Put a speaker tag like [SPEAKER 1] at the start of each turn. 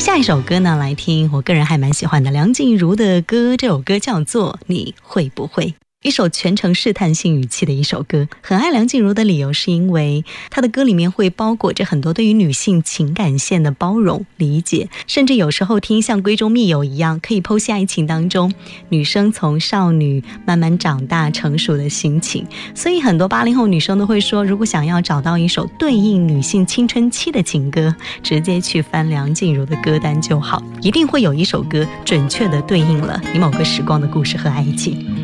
[SPEAKER 1] 下一首歌呢，来听我个人还蛮喜欢的梁静茹的歌，这首歌叫做你会不会，一首全程试探性语气的一首歌。很爱梁静茹的理由是因为她的歌里面会包裹着很多对于女性情感线的包容理解，甚至有时候听像闺中密友一样，可以剖析爱情当中女生从少女慢慢长大成熟的心情。所以很多80后女生都会说，如果想要找到一首对应女性青春期的情歌，直接去翻梁静茹的歌单就好，一定会有一首歌准确地对应了你某个时光的故事和爱情。